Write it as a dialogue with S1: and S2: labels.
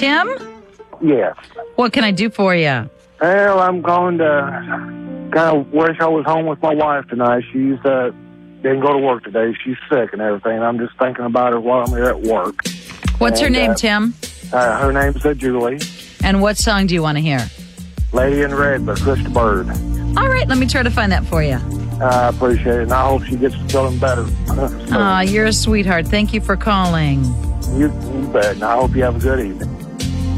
S1: Tim?
S2: Yes.
S1: What can I do for you?
S2: Well, I'm going to kind of wish I was home with my wife tonight. She's didn't go to work today. She's sick and everything. I'm just thinking about her while I'm here at work.
S1: What's her name, Tim?
S2: Her name's Julie.
S1: And what song do you want to hear?
S2: Lady in Red by Krista Bird.
S1: All right, let me try to find that for you.
S2: I appreciate it, and I hope she gets feeling better.
S1: Aw, you're a sweetheart. Thank you for calling.
S2: You bet, and I hope you have a good evening.